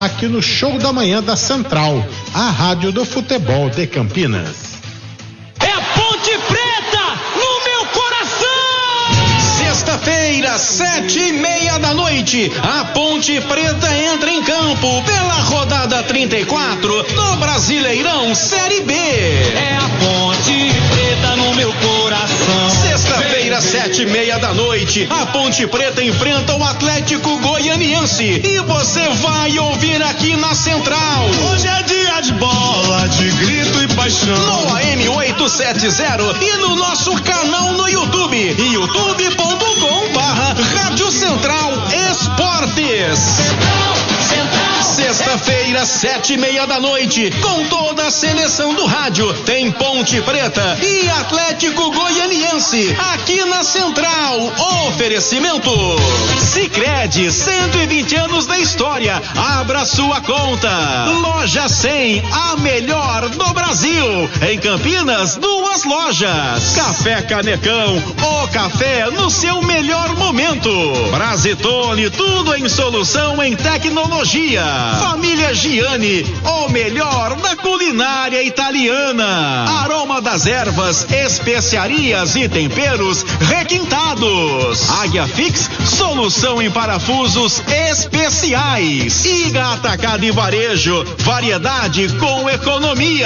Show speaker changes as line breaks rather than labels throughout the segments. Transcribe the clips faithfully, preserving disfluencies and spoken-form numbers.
aqui no Show da Manhã da Central, a rádio do futebol de Campinas.
É a Ponte Preta no meu coração!
Sexta-feira, sete e meia da noite, a Ponte Preta entra em campo pela rodada trinta e quatro do Brasileirão Série B.
É a Ponte Preta no meu coração.
Sexta-feira, sete e meia da noite, a Ponte Preta enfrenta o Atlético Goianiense e você vai ouvir aqui na Central.
Hoje é dia de bola, de grito e paixão.
No A M oitocentos e setenta e no nosso canal no YouTube, youtube ponto com barra Rádio Central Esportes.
Central, Central.
Sexta-feira, sete e meia da noite, com toda a seleção do rádio, tem Ponte Preta e Atlético Goianiense, aqui na Central. Oferecimento Sicredi, cento e vinte anos da história. Abra sua conta. Loja cem, a melhor do Brasil. Em Campinas, duas lojas. Café Canecão, o café no seu melhor momento. Brasitone, tudo em solução em tecnologia. Família Giani, o melhor da culinária italiana. Aroma das ervas, especiarias e temperos requintados. Águia Fix, solução em parafusos especiais. Iga Atacado e Varejo, variedade com economia.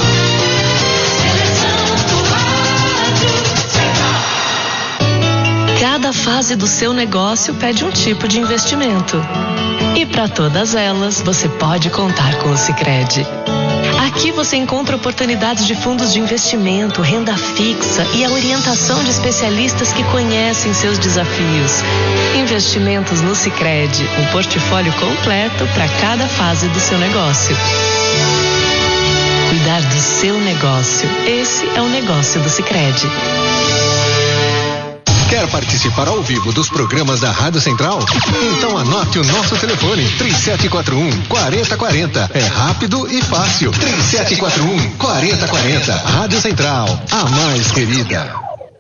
Cada fase do seu negócio pede um tipo de investimento. E para todas elas, você pode contar com o Sicredi. Aqui você encontra oportunidades de fundos de investimento, renda fixa e a orientação de especialistas que conhecem seus desafios. Investimentos no Sicredi, um portfólio completo para cada fase do seu negócio. Cuidar do seu negócio, esse é o negócio do Sicredi.
Quer participar ao vivo dos programas da Rádio Central? Então anote o nosso telefone, três sete quatro um, quatro zero quatro zero. É rápido e fácil. três sete quatro um, quatro zero quatro zero. Rádio Central, a mais querida.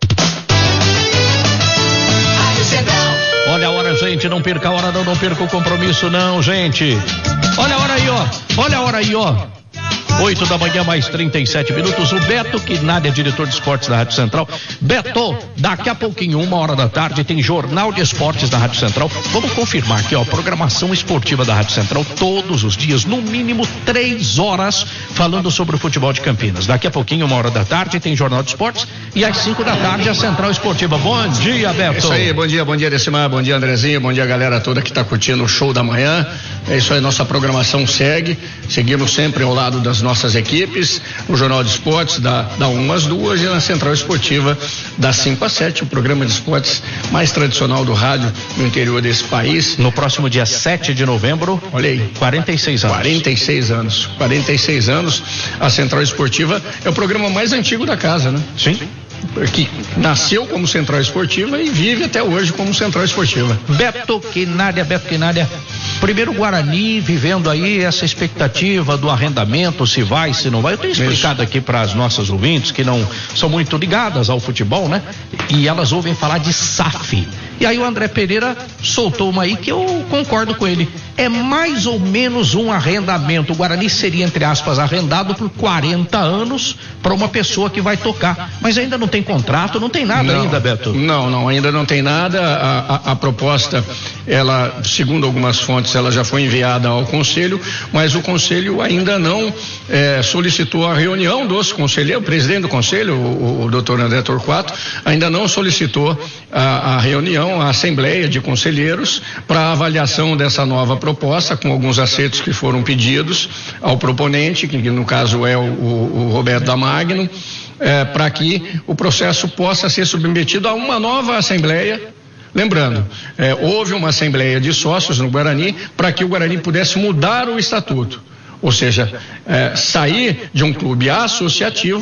Rádio Central.
Olha a hora, gente, não perca a hora, não, não perca o compromisso, não, gente. Olha a hora aí, ó. Olha a hora aí, ó. Oito da manhã, mais trinta e sete minutos. O Beto Quinalha é diretor de esportes da Rádio Central. Beto, daqui a pouquinho, uma hora da tarde, tem Jornal de Esportes da Rádio Central. Vamos confirmar aqui, ó, programação esportiva da Rádio Central todos os dias, no mínimo três horas, falando sobre o futebol de Campinas. Daqui a pouquinho, uma hora da tarde, tem Jornal de Esportes e às cinco da tarde, a Central Esportiva. Bom dia, Beto.
É isso aí, bom dia, bom dia, Decimar, bom dia, Andrezinho, bom dia, galera toda que tá curtindo o show da manhã. É isso aí, nossa programação segue, seguimos sempre ao lado das nossas equipes, o Jornal de Esportes da, da uma às duas e na Central Esportiva das cinco às sete, o programa de esportes mais tradicional do rádio no interior desse país.
No próximo dia sete de novembro,
olha aí,
quarenta e seis anos.
quarenta e seis anos, quarenta e seis anos, a Central Esportiva é o programa mais antigo da casa, né?
Sim.
Que nasceu como Central Esportiva e vive até hoje como Central Esportiva.
Beto Quinalha, Beto Quinalha, primeiro Guarani, vivendo aí essa expectativa do arrendamento, se vai, se não vai. Eu tenho explicado aqui para as nossas ouvintes que não são muito ligadas ao futebol, né? E elas ouvem falar de S A F. E aí o André Pereira soltou uma aí que eu concordo com ele. É mais ou menos um arrendamento. O Guarani seria, entre aspas, arrendado por quarenta anos para uma pessoa que vai tocar. Mas ainda não tem contrato, não tem nada
não,
ainda, Beto.
Não, não, ainda não tem nada. A, a, a proposta, ela, segundo algumas fontes, ela já foi enviada ao Conselho, mas o Conselho ainda não é, solicitou a reunião dos conselheiros. O presidente do Conselho, o, o doutor André Torquato, ainda não solicitou a, a reunião, a Assembleia de Conselheiros, para avaliação dessa nova proposta, com alguns acertos que foram pedidos ao proponente, que no caso é o, o, o Roberto da Magno, é, para que o processo possa ser submetido a uma nova Assembleia. Lembrando, é, houve uma Assembleia de Sócios no Guarani para que o Guarani pudesse mudar o estatuto. Ou seja, é, sair de um clube associativo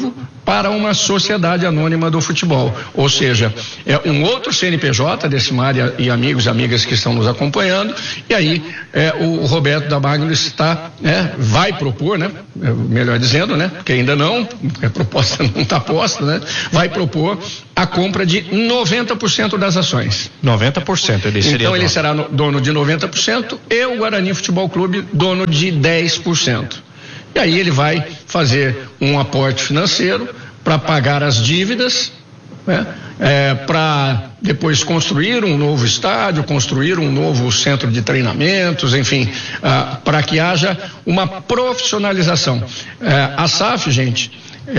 para uma sociedade anônima do futebol, ou seja, é um outro C N P J, Decimar e, e amigos e amigas que estão nos acompanhando, e aí é, o, o Roberto da Magno está, é, vai propor, né, melhor dizendo, né, porque ainda não, a proposta não está posta, né, vai propor a compra de noventa por cento das ações.
noventa por cento ele seria
Então ele
dono.
será no, dono de noventa por cento e o Guarani Futebol Clube dono de dez por cento. E aí ele vai fazer um aporte financeiro para pagar as dívidas, né? É, para depois construir um novo estádio, construir um novo centro de treinamentos, enfim, ah, para que haja uma profissionalização. É, a S A F, gente,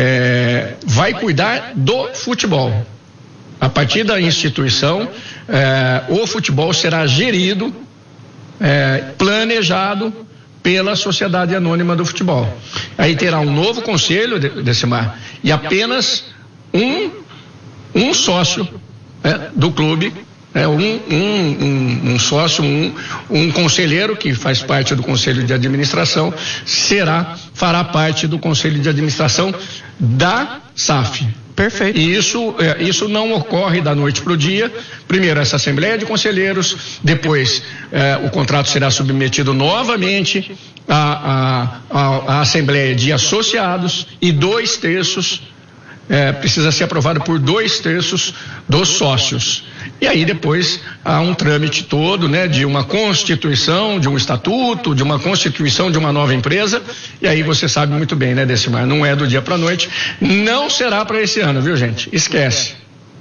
é, vai cuidar do futebol. A partir da instituição, é, o futebol será gerido, é, planejado pela Sociedade Anônima do Futebol. Aí terá um novo conselho, Decimar, e apenas um, um sócio, né, do clube, né, um, um, um, um sócio, um, um conselheiro que faz parte do conselho de administração, será, fará parte do conselho de administração da S A F.
Perfeito.
E isso, é, isso não ocorre da noite para o dia. Primeiro essa Assembleia de Conselheiros, depois é, o contrato será submetido novamente à, à, à, à Assembleia de Associados e dois terços é, precisa ser aprovado por dois terços dos sócios. E aí depois há um trâmite todo, né, de uma constituição, de um estatuto, de uma constituição de uma nova empresa. E aí você sabe muito bem, né, Decimar, não é do dia para noite, não será para esse ano, viu, gente? Esquece.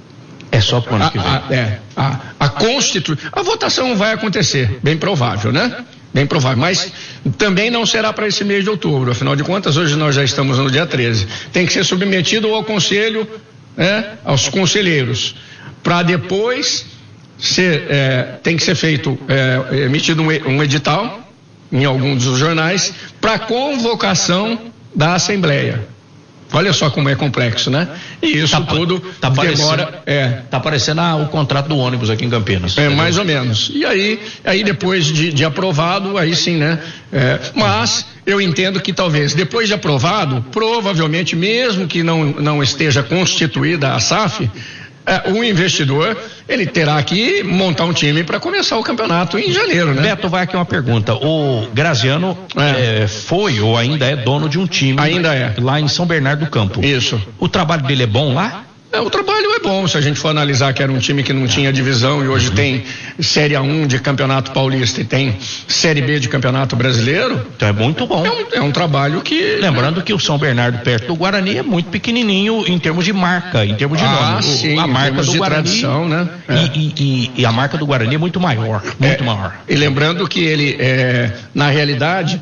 É só para o ano que vem.
A, a, é, a, a constituição, a votação vai acontecer, bem provável, né? Bem provável, mas também não será para esse mês de outubro, afinal de contas hoje nós já estamos no dia treze, tem que ser submetido ao conselho, né, aos conselheiros, para depois ser, é, tem que ser feito, é, emitido um, um edital em algum dos jornais para convocação da Assembleia. Olha só como é complexo, né? E isso
tá,
tudo
tá
demora. É.
Tá parecendo ah, o contrato do ônibus aqui em Campinas.
É, mais ou menos. E aí, aí depois de, de aprovado, aí sim, né? É, mas eu entendo que talvez depois de aprovado, provavelmente mesmo que não, não esteja constituída a S A F, é, o investidor, ele terá que montar um time para começar o campeonato em janeiro, né?
Beto, vai aqui uma pergunta. O Graziano é. É, foi ou ainda é dono de um time
ainda é.
lá em São Bernardo do Campo.
Isso.
O trabalho dele é bom lá?
É, o trabalho é bom, se a gente for analisar que era um time que não tinha divisão e hoje tem Série A um de Campeonato Paulista e tem Série B de Campeonato Brasileiro.
Então é muito bom.
É um, é um trabalho que...
Lembrando que o São Bernardo perto do Guarani é muito pequenininho em termos de marca, em termos de
ah,
nome.
Sim,
a marca do
de
Guarani,
tradição, né?
É. E, e, e a marca do Guarani é muito maior, muito
é,
maior.
E lembrando que ele, é, na realidade...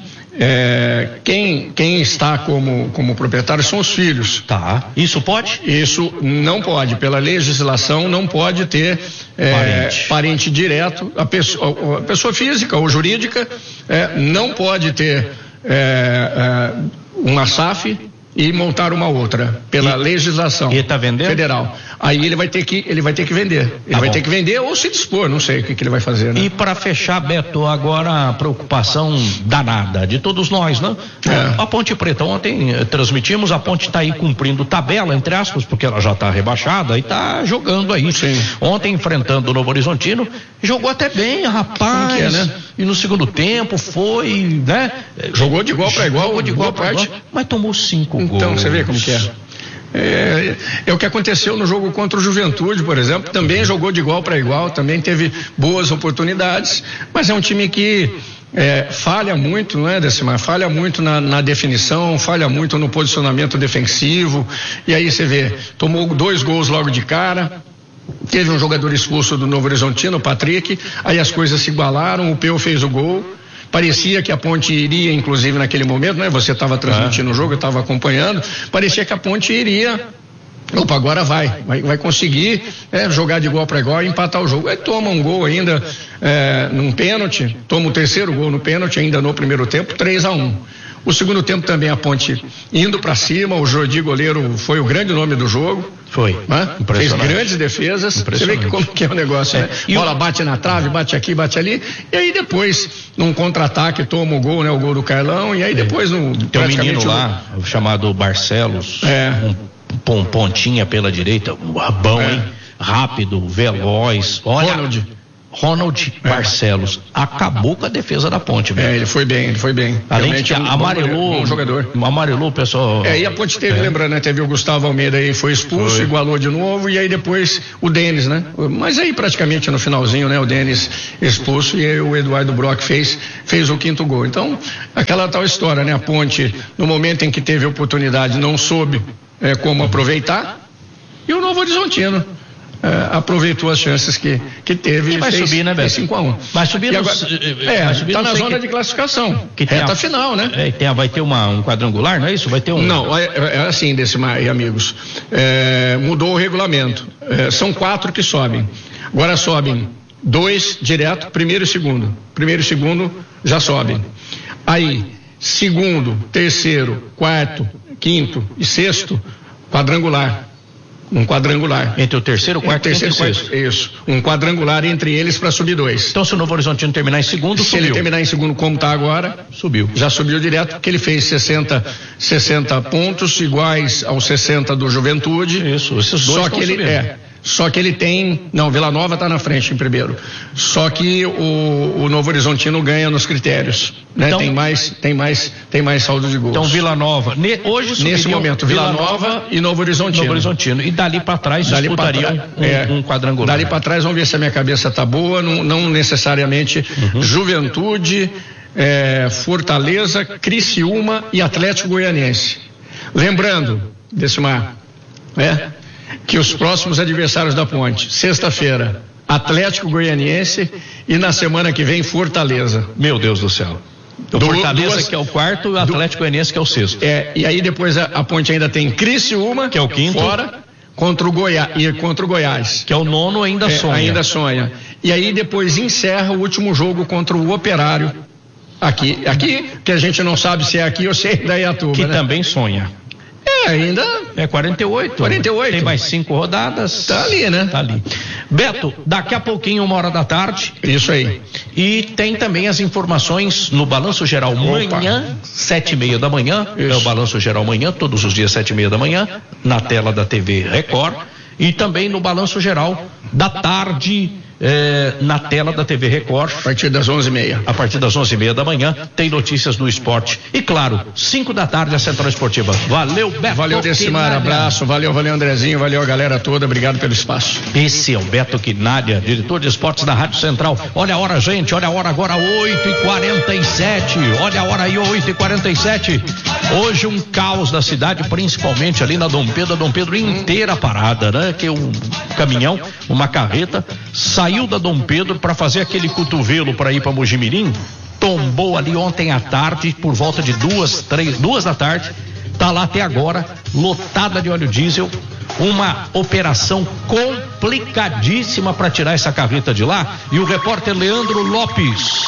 É, quem, quem está como, como proprietário são os filhos.
Tá. Isso pode?
Isso não pode. Pela legislação não pode ter é, parente. parente direto. A pessoa, a pessoa física ou jurídica é, não pode ter é, é, uma S A F e montar uma outra pela e, legislação
e tá vendendo?
federal. Aí ele vai ter que ele vai ter que vender. Ele tá vai bom. ter que vender ou se dispor, não sei o que, que ele vai fazer, né?
E para fechar, Beto, agora a preocupação danada de todos nós, né? É. A Ponte Preta ontem eh, transmitimos, a Ponte está aí cumprindo tabela, entre aspas, porque ela já está rebaixada e está jogando aí.
Sim.
Ontem enfrentando o Novo Horizontino, jogou até bem, rapaz.
Que é, né?
E no segundo tempo foi, né?
Jogou de igual para igual,
jogou de igual para igual, mas tomou cinco
então,
gols.
Então você vê como que é. É, é o que aconteceu no jogo contra o Juventude, por exemplo, também jogou de igual para igual, também teve boas oportunidades, mas é um time que é, falha muito, não é, Decimar? Falha muito na, na definição, falha muito no posicionamento defensivo, e aí você vê, tomou dois gols logo de cara. Teve um jogador expulso do Novo Horizontino, o Patrick, aí as coisas se igualaram, o Peu fez o gol. Parecia que a Ponte iria, inclusive naquele momento, né? Você estava transmitindo o jogo, eu estava acompanhando. Parecia que a Ponte iria. Opa, agora vai, vai, vai conseguir é, jogar de igual para igual e empatar o jogo. Aí toma um gol ainda é, num pênalti, toma o terceiro gol no pênalti ainda no primeiro tempo, três a um. O segundo tempo também a Ponte indo para cima, o Jordi goleiro foi o grande nome do jogo.
Foi.
Né? Fez grandes defesas. Você vê que como que é o negócio, é. né? E bola o... bate na trave, bate aqui, bate ali. E aí depois, num contra-ataque, toma o gol, né? O gol do Carlão. E aí depois no.
Tem um menino lá, chamado Barcelos.
É.
Um pontinha pela direita, bom, é. hein? Rápido, veloz. Olha, Ronald. Ronald é. Barcelos acabou com a defesa da Ponte, velho.
É, ele foi bem, ele foi bem.
Além de que um amarelou,
bom jogador.
Amarelou o pessoal.
É, e a Ponte teve, é. lembrando, né? Teve o Gustavo Almeida aí, foi expulso, foi. igualou de novo, e aí depois o Denis, né? Mas aí praticamente no finalzinho, né? O Denis expulso e aí o Eduardo Brock fez, fez o quinto gol. Então, aquela tal história, né? A Ponte, no momento em que teve a oportunidade, não soube é, como aproveitar, e o Novo Horizontino É, aproveitou as chances que, que teve
e vai
fez,
subir, né, Beto?
cinco a um.
Vai subir,
e agora,
nos,
é, vai subir tá na zona que, de classificação,
que
reta
a,
final, né?
É, tem a, vai ter uma, um quadrangular, não é isso? Vai ter um...
Não, é, é assim, Decimar e amigos, é, mudou o regulamento, é, são quatro que sobem, agora sobem dois direto, primeiro e segundo, primeiro e segundo já sobem, aí segundo, terceiro, quarto, quinto e sexto, quadrangular. Um quadrangular.
Entre o terceiro, o quarto e o terceiro,
quarto, isso. Um quadrangular entre eles para subir dois.
Então, se o Novo Horizontino terminar em segundo,
se
subiu.
ele terminar em segundo, como está agora,
subiu.
Já subiu direto, porque ele fez sessenta, sessenta pontos iguais aos sessenta do Juventude.
Isso, esses dois
só que ele
subindo.
é. Só que ele tem, não, Vila Nova está na frente em primeiro. Só que o, o Novo Horizontino ganha nos critérios, né? Então, tem mais, tem mais, tem mais saldo de gols.
Então Vila Nova, ne, hoje
nesse momento Vila, Vila Nova, Nova e Novo Horizontino.
Novo Horizontino. E dali para trás
dali
disputariam um,
é,
um quadrangular.
Dali para trás vamos ver se a minha cabeça tá boa, não, não necessariamente uhum. Juventude, é, Fortaleza, Criciúma e Atlético Goianiense. Lembrando, Decimar, né? Que os próximos adversários da Ponte, sexta-feira, Atlético Goianiense e na semana que vem Fortaleza.
Meu Deus do céu. O do, Fortaleza duas, que é o quarto e o Atlético Goianiense que é o sexto.
É, e aí depois a, a Ponte ainda tem Criciúma,
que é o quinto,
fora, contra o Goiás, e contra o Goiás.
Que é o nono, ainda
é,
sonha.
Ainda sonha. E aí depois encerra o último jogo contra o Operário, aqui, aqui, que a gente não sabe se é aqui ou se é em Indaiatuba,
que
né?
também sonha.
É, ainda.
É quarenta e oito.
quarenta e oito.
Tem mais cinco rodadas.
Tá ali, né?
Tá ali. Beto, daqui a pouquinho, uma hora da tarde.
Isso aí.
E tem também as informações no Balanço Geral amanhã, sete e meia da manhã. Isso. É o Balanço Geral amanhã, todos os dias, sete e meia da manhã, na tela da T V Record. E também no Balanço Geral da tarde. É, na tela da T V Record.
A partir das onze e meia.
A partir das onze e meia da manhã tem notícias do esporte. E claro, cinco da tarde a Central Esportiva. Valeu, Beto.
Valeu, Decimar, abraço. Valeu, valeu, Andrezinho. Valeu a galera toda. Obrigado pelo espaço.
Esse é o Beto Quinalha, diretor de esportes da Rádio Central. Olha a hora, gente. Olha a hora agora, oito e quarenta e sete. Olha a hora aí, oito e quarenta e sete. Hoje um caos da cidade, principalmente ali na Dom Pedro. A Dom Pedro inteira parada, né? Que um caminhão, uma carreta, saiu da Dom Pedro para fazer aquele cotovelo para ir para Mojimirim, tombou ali ontem à tarde, por volta de duas, três, duas da tarde, tá lá até agora, lotada de óleo diesel, uma operação complicadíssima para tirar essa carreta de lá, e o repórter Leandro Lopes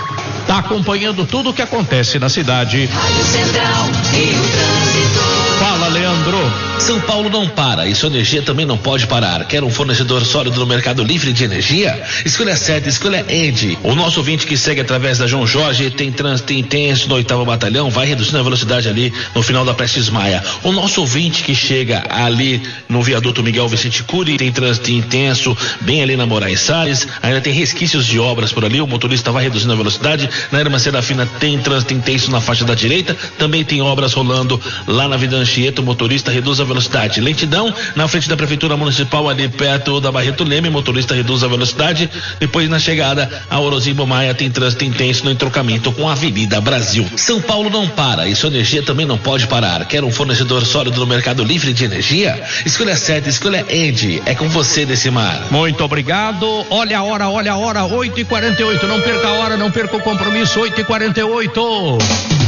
tá acompanhando tudo o que acontece na cidade.
Rádio Central e o trânsito.
Fala, Leandro.
São Paulo não para e sua energia também não pode parar. Quer um fornecedor sólido no mercado livre de energia? Escolha certa, escolha Ende. O nosso ouvinte que segue através da João Jorge tem trânsito intenso no oitavo batalhão, vai reduzindo a velocidade ali no final da Prestes Maia. O nosso ouvinte que chega ali no viaduto Miguel Vicente Cury tem trânsito intenso, bem ali na Moraes Salles, ainda tem resquícios de obras por ali, o motorista vai reduzindo a velocidade. Na Irmã Serafina tem trânsito intenso na faixa da direita, também tem obras rolando lá na Vida Anchieta, o motorista reduz a velocidade. Lentidão na frente da Prefeitura Municipal, ali perto da Barreto Leme, motorista reduz a velocidade. Depois na chegada a Orozimbo Maia tem trânsito intenso no entrocamento com a Avenida Brasil. São Paulo não para e sua energia também não pode parar. Quer um fornecedor sólido no mercado livre de energia? Escolha certa, escolha Ende. É com você, Decimar.
Muito obrigado. Olha a hora, olha a hora, oito e quarenta e oito. Não perca a hora, não perca o compromisso, oito e quarenta e oito.